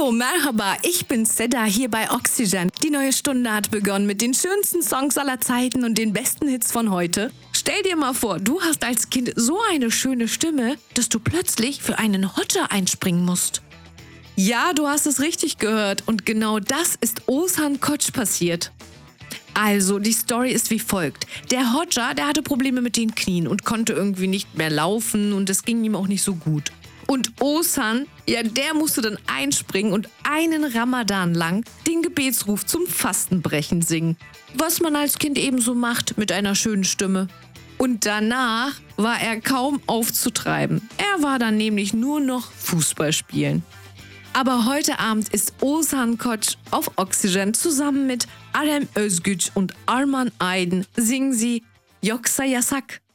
Hallo, Merhaba, ich bin Seda hier bei Oxygen. Die neue Stunde hat begonnen mit den schönsten Songs aller Zeiten und den besten Hits von heute. Stell dir mal vor, du hast als Kind so eine schöne Stimme, dass du plötzlich für einen Hodja einspringen musst. Ja, du hast es richtig gehört und genau das ist Oğuzhan Koç passiert. Also, die Story ist wie folgt. Der Hodja, der hatte Probleme mit den Knien und konnte irgendwie nicht mehr laufen und es ging ihm auch nicht so gut. Und Oğuzhan, ja, der musste dann einspringen und einen Ramadan lang den Gebetsruf zum Fastenbrechen singen. Was man als Kind ebenso macht mit einer schönen Stimme. Und danach war er kaum aufzutreiben. Er war dann nämlich nur noch Fußball spielen. Aber heute Abend ist Oğuzhan Koç auf Oxygen zusammen mit Arem Özgüç und Arman Aydın singen sie Yoksa Yasak.